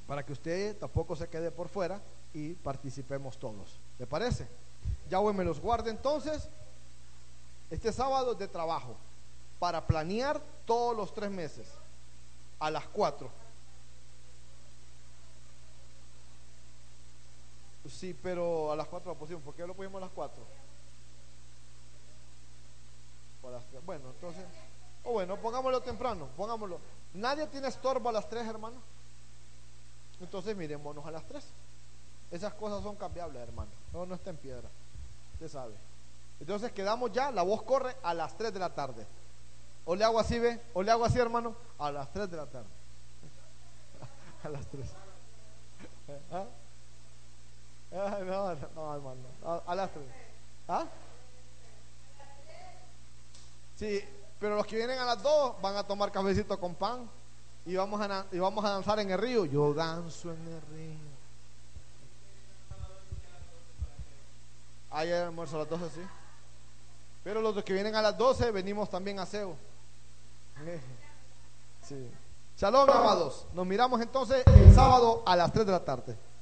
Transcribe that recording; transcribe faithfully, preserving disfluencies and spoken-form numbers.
para que usted tampoco se quede por fuera y participemos todos. ¿Le parece? Yahweh me los guarde entonces. Este sábado es de trabajo para planear todos los tres meses a las cuatro. Sí, pero a las cuatro lo pusimos. ¿Por qué lo pusimos a las cuatro? O a las tres. Bueno, entonces, o bueno, pongámoslo temprano, pongámoslo. Nadie tiene estorbo a las tres, hermano. Entonces mirémonos a las tres. Esas cosas son cambiables, hermano. No, no está en piedra. Usted sabe. Entonces quedamos ya, la voz corre a las tres de la tarde. O le hago así, ve, o le hago así, hermano, a las tres de la tarde. A las tres. ¿Ah? Ah, no, no, hermano, a, a las tres. ¿Ah? Sí, pero los que vienen a las dos van a tomar cafecito con pan y vamos a, y vamos a danzar en el río. Yo danzo en el río. Ayer almuerzo a las doce, sí. Pero los que vienen a las doce venimos también a aseo. Sí. Shalom, amados. Nos miramos entonces el sábado a las tres de la tarde.